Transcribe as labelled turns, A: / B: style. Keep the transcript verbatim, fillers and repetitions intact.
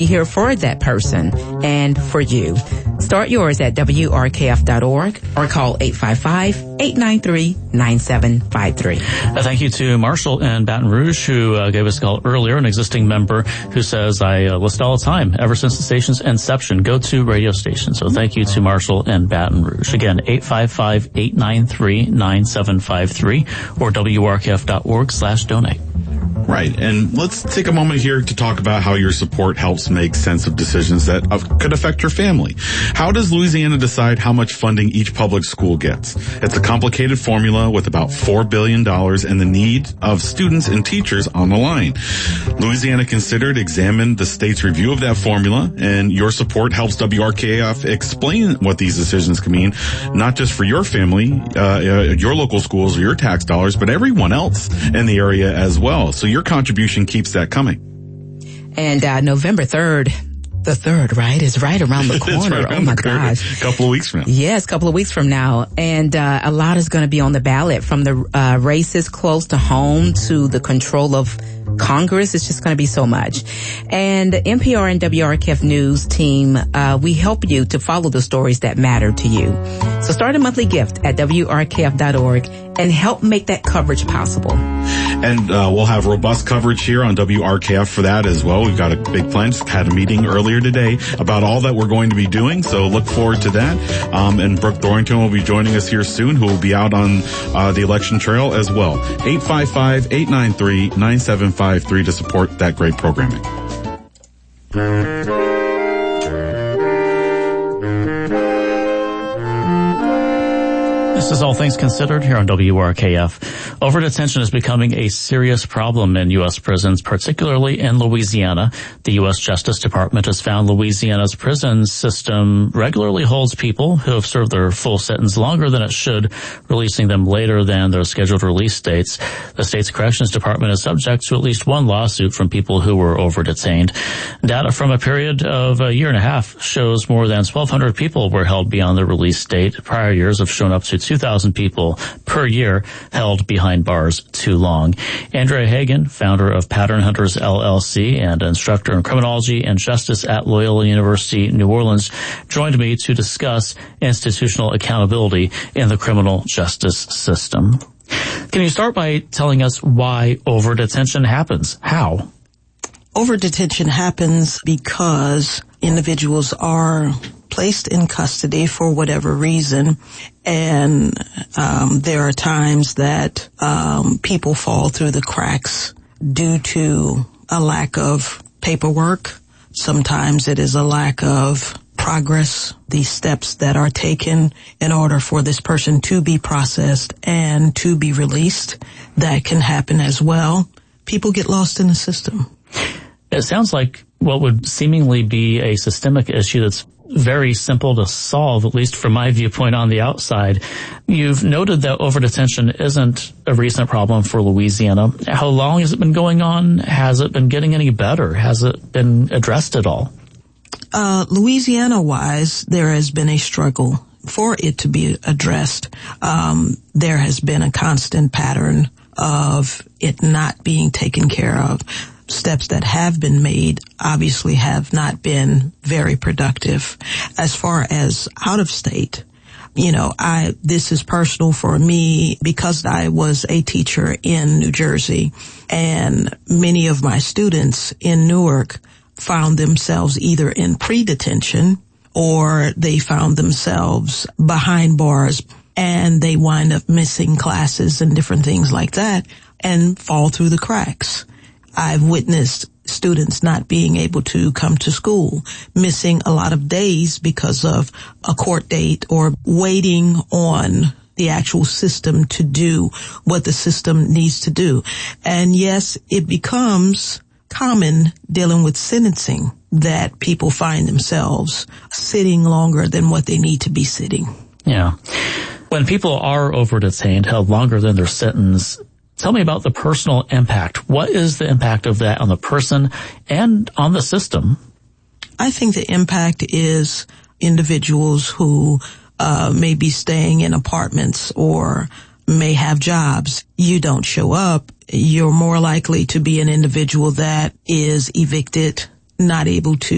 A: here for that person and for you. Start yours at W R K F dot org or call eight five five, eight nine three, nine seven five three.
B: Uh, thank you to Marshall in Baton Rouge, who uh, gave us a call earlier, an existing member who says, I uh, listen all the time, ever since the station's inception, go to radio station. So thank you to Marshall in Baton Rouge. Again, eight five five, eight nine three, nine seven five three or W R K F dot org slash donate.
C: Right. And let's take a moment here to talk about how your support helps make sense of decisions that uh, could affect your family. How does Louisiana decide how much funding each public school gets? It's a complicated formula with about four billion dollars and the need of students and teachers on the line. Louisiana Considered examined the state's review of that formula, and your support helps W R K F explain what these decisions can mean, not just for your family, uh, uh, your local schools, or your tax dollars, but everyone else in the area as well. So your contribution keeps that coming.
A: And uh, November third, the third, right, is right around the corner.
C: Right
A: oh, my
C: gosh. A couple of weeks from now.
A: Yes, a couple of weeks from now. And uh, a lot is going to be on the ballot, from the uh, races close to home to the control of Congress. It's just going to be so much. And the N P R and W R K F News team, uh, we help you to follow the stories that matter to you. So start a monthly gift at W R K F dot org and help make that coverage possible.
C: And uh, we'll have robust coverage here on W R K F for that as well. We've got a big plan. Just had a meeting earlier today about all that we're going to be doing, so look forward to that. Um, and Brooke Dorrington will be joining us here soon, who will be out on uh, the election trail as well. eight five five, eight nine three, nine seven five three to support that great programming.
B: This is All Things Considered here on W R K F. Overdetention is becoming a serious problem in U S prisons, particularly in Louisiana. The U S Justice Department has found Louisiana's prison system regularly holds people who have served their full sentence longer than it should, releasing them later than their scheduled release dates. The state's Corrections Department is subject to at least one lawsuit from people who were overdetained. Data from a period of a year and a half shows more than twelve hundred people were held beyond their release date. Prior years have shown up to two thousand people per year held behind bars too long. Andrea Hagen, founder of Pattern Hunters L L C and instructor in criminology and justice at Loyola University, New Orleans, joined me to discuss institutional accountability in the criminal justice system. Can you start by telling us why overdetention happens? How?
D: Overdetention happens because individuals are placed in custody for whatever reason, and um, there are times that um, people fall through the cracks due to a lack of paperwork. Sometimes it is a lack of progress, the steps that are taken in order for this person to be processed and to be released. That can happen as well. People get lost in the system.
B: It sounds like what would seemingly be a systemic issue that's very simple to solve, at least from my viewpoint on the outside. You've noted that overdetention isn't a recent problem for Louisiana. How long has it been going on? Has it been getting any better? Has it been addressed at all?
D: Uh, Louisiana-wise, there has been a struggle for it to be addressed. Um, there has been a constant pattern of it not being taken care of. Steps that have been made obviously have not been very productive. As far as out of state, you know, I, this is personal for me because I was a teacher in New Jersey, and many of my students in Newark found themselves either in pre-detention or they found themselves behind bars, and they wind up missing classes and different things like that and fall through the cracks. I've witnessed students not being able to come to school, missing a lot of days because of a court date or waiting on the actual system to do what the system needs to do. And yes, it becomes common dealing with sentencing that people find themselves sitting longer than what they need to be sitting.
B: Yeah. When people are overdetained, held longer than their sentence, tell me about the personal impact. What is the impact of that on the person and on the system?
D: I think the impact is individuals who uh, may be staying in apartments or may have jobs. You don't show up, you're more likely to be an individual that is evicted, not able to